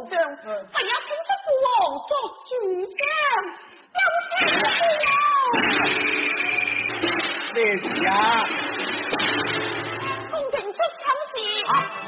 皇上，还要请出父王作主将，有请父王。 咩事啊？ 宫廷出丑事。